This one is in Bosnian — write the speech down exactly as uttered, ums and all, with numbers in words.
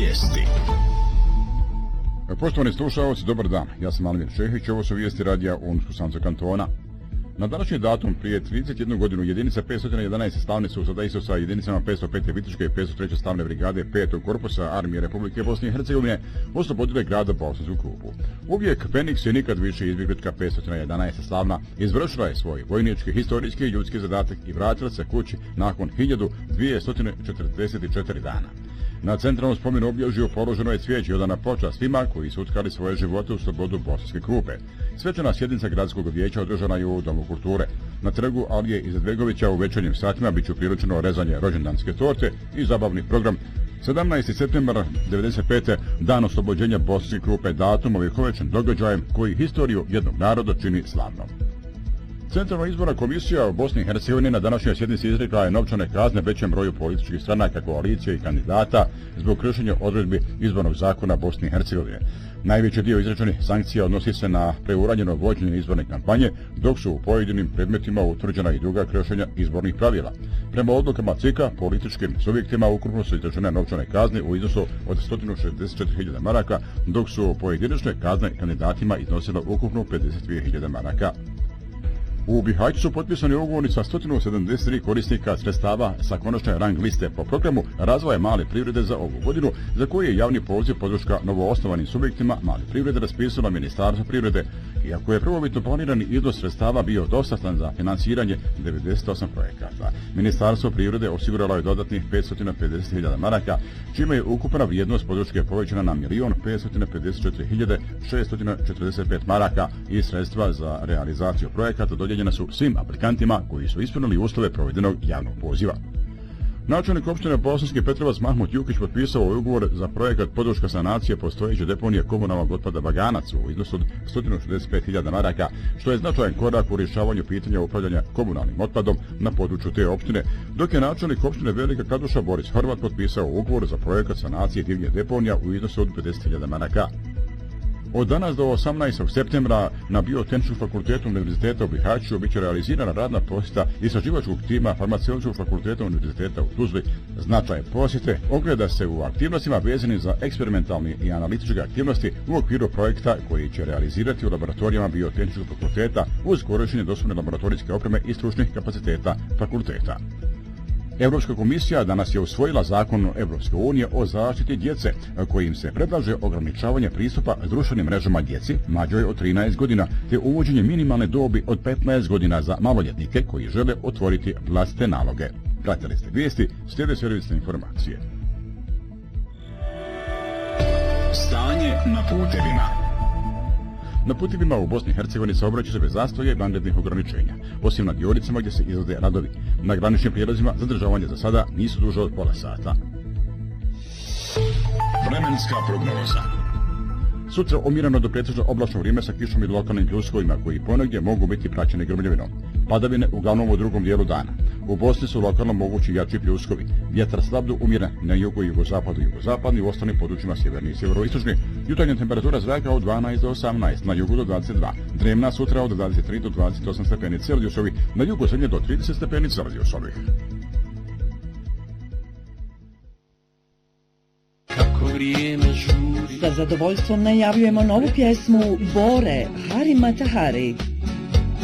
Vijesti. Poštovani slušalci, dobar dan. Ja sam Almir Šehić, ovo su vijesti radija Unsko-Sanskog kantona. Na današnji datum prije trideset jednu godinu jedinica petsto jedanaest slavne su sada isto sa jedinicama petsto pete Viteške i petsto treće slavne brigade petog korpusa armije Republike Bosne i Hercegovine oslobodile grada Bosansku Krupu. Uvijek Feniks je nikad više izbjeglička petsto jedanaest slavna izvršila je svoj vojnički, historijski i ljudski zadatak i vratila se kući nakon hiljadu dvjesto četrdeset četiri dana. Na centralnom spomenu obilježju položeno je cvijeće i odana počast svima koji su utkali svoje živote u slobodu Bosanske Krupe. Svečana sjednica gradskog vijeća održana je u Domu kulture. Na trgu Alije Izetbegovića u večernjim satima bit će priličeno rezanje rođendanske torte i zabavni program. sedamnaesti septembar devedeset pete dan oslobođenja Bosanske Krupe, datum ovjekovečen događajem koji historiju jednog naroda čini slavnom. Centralna izborna komisija u Bosni i Hercegovini na današnjoj sjednici izrekla je novčane kazne većem broju političkih stranaka, koalicije i kandidata zbog kršenja odredbi izbornog zakona Bosne i Hercegovine. Najveći dio izrečenih sankcija odnosi se na preuranjeno vođenje izborne kampanje, dok su u pojedinim predmetima utvrđena i druga kršenja izbornih pravila. Prema odlukama C I K-a, političkim subjektima ukupno su izrečene novčane kazne u iznosu od sto šezdeset četiri hiljade maraka, dok su pojedinačne kazne kandidatima iznosile ukupno pedeset dvije hiljade maraka. U Bihaću su potpisani ugovori sa sto sedamdeset tri korisnika sredstava sa konačne rang liste po programu razvoja male privrede za ovu godinu, za koji je javni poziv podrška novoosnovanim subjektima male privrede raspisalo Ministarstvo privrede, iako je prvobitno planirani iznos sredstava bio dostatan za finansiranje devedeset osam projekata. Ministarstvo privrede osiguralo je dodatnih petsto pedeset hiljada maraka, čime je ukupna vrijednost podrške povećana na milion petsto pedeset četiri hiljade šesto četrdeset pet maraka i sredstva za realizaciju projekata dodijeljena su svim aplikantima koji su ispunili uslove provedenog javnog poziva. Načelnik opštine Bosanski Petrovac Mahmut Jukić potpisao ovaj ugovor za projekat podrška sanacije postojeće deponije komunalnog otpada Baganac u iznosu od sto šezdeset pet hiljada maraka, što je značajan korak u rješavanju pitanja upravljanja komunalnim otpadom na području te opštine, dok je načelnik opštine Velika Kladuša Boris Horvat potpisao ugovor za projekat sanacije divljih deponija u iznosu od pedeset hiljada maraka. Od danas do osamnaestog septembra na Biotehničkom fakultetu Univerziteta u Bihaću biće realizirana radna posjeta istraživačkog tima Farmaceutskog fakulteta Univerziteta u Tuzli. Značaj posjete ogleda se u aktivnostima vezanim za eksperimentalne i analitičke aktivnosti u okviru projekta koji će realizirati u laboratorijama Biotehničkog fakulteta uz korištenje dostupne laboratorijske opreme i stručnih kapaciteta fakulteta. Europska komisija danas je usvojila zakon Europske unije o zaštiti djece, kojim se predlaže ograničavanje pristupa društvenim mrežama djeci mlađoj od trinaest godina, te uvođenje minimalne dobi od petnaest godina za maloljetnike koji žele otvoriti vlastite naloge. Pratili ste vijesti, slijede servisne informacije. Stanje na putevima. Na putevima u Bosni i Hercegovini saobraćaj se bez zastoja i vanrednih ograničenja, osim na dionicama gdje se izvode radovi. Na graničnim prijelazima zadržavanje za sada nisu duže od pola sata. Vremenska prognoza. Sutra umirano do pretežno oblačno vrijeme sa kišom i lokalnim pljuskovima koji ponegdje mogu biti praćene grmljavinom. Padavine uglavnom u drugom dijelu dana. U Bosni su lokalno mogući jači pljuskovi. Vjetar slab do umjeren na jugu i jugozapadu i jugozapadni, u ostalim područjima sjeverni i sjeveroistočni. Jutarnja temperatura zraka od dvanaest do osamnaest, na jugu do dvadeset dva. Dnevna sutra od dvadeset tri do dvadeset osam stepeni Celzijusovih, na jugu zemlje do trideset stepeni Celzijusovih. Kako vrijeme žuri. Sa zadovoljstvom najavljujemo novu pjesmu Bore Hari Matahari.